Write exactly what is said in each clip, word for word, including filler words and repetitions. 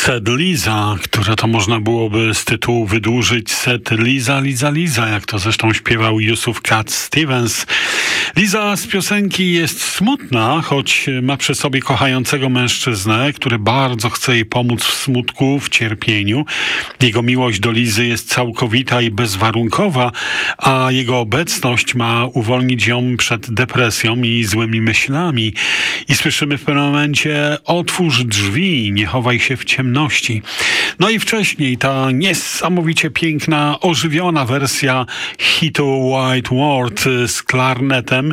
Set Liza, które to można byłoby z tytułu wydłużyć Set Liza, Liza, Liza, jak to zresztą śpiewał Yusuf Cat Stevens. Liza z piosenki jest smutna, choć ma przy sobie kochającego mężczyznę, który bardzo chce jej pomóc w smutku, w cierpieniu. Jego miłość do Lizy jest całkowita i bezwarunkowa, a jego obecność ma uwolnić ją przed depresją i złymi myślami. I słyszymy w pewnym momencie: otwórz drzwi, nie chowaj się w ciemności. No i wcześniej ta niesamowicie piękna, ożywiona wersja hitu White World z klarnetem,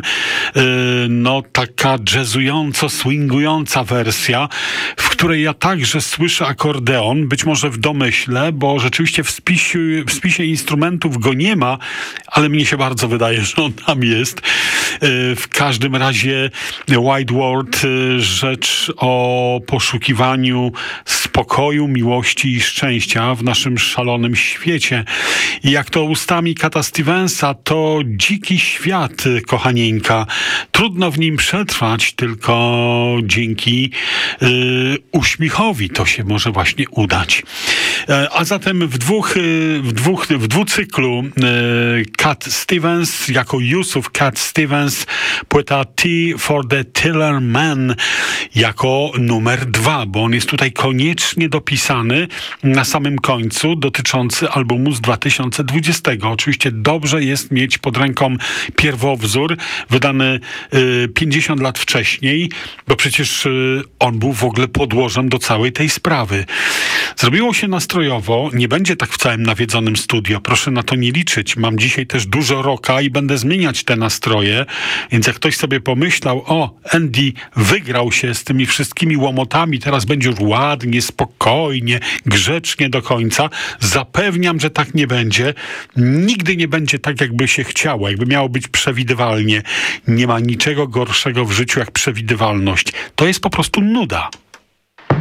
no taka jazzująco, swingująca wersja, w której ja także słyszę akordeon, być może w domyśle, bo rzeczywiście w spisie, w spisie instrumentów go nie ma, ale mnie się bardzo wydaje, że on tam jest. W każdym razie White World, rzecz o poszukiwaniu spokoju, miłości i szczęścia w naszym szalonym świecie. I jak to ustami Cata Stevensa, to dziki świat, kochanieńka. Trudno w nim przetrwać, tylko dzięki y, uśmiechowi to się może właśnie udać. E, a zatem w dwóch, y, w dwóch, w dwucyklu y, Cat Stevens jako Yusuf Cat Stevens, płyta T for the Tiller Man jako numer dwa, bo on jest tutaj koniecznie dopisany na samym końcu, dotyczący albumu z dwa tysiące dwudziestego. Oczywiście dobrze jest mieć pod ręką pierwowzór, wydany y, pięćdziesiąt lat wcześniej, bo przecież y, on był w ogóle podłożem do całej tej sprawy. Zrobiło się nastrojowo, nie będzie tak w całym nawiedzonym studio, proszę na to nie liczyć. Mam dzisiaj też dużo rocka i będę zmieniać te nastroje, więc jak ktoś sobie pomyślał: o, Andy wygrał się z tymi wszystkimi łomotami, teraz będzie już ładnie, spokojnie, grzecznie do końca, zapewniam, że tak nie będzie. Nigdy nie będzie tak, jakby się chciało, jakby miało być przewidywalnie. Nie ma niczego gorszego w życiu jak przewidywalność. To jest po prostu nuda.